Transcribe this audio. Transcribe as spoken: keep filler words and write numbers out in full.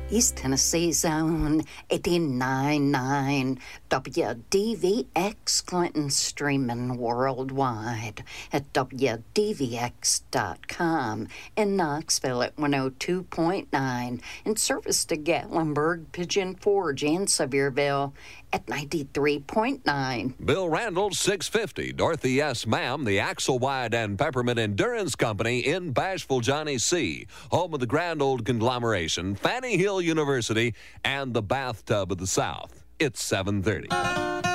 East Tennessee Zone eighty-nine point nine W D V X Clinton, streaming worldwide at W D V X dot com. In Knoxville at one oh two point nine. In service to Gatlinburg, Pigeon Forge, and Sevierville at ninety-three point nine. Bill Randall, six fifty. Dorothy S. Ma'am, the Axelwide and Peppermint Endurance Company in Bashful Johnny C., home of the grand old conglomeration, Fanny Hill University, and the Bathtub of the South. It's seven thirty.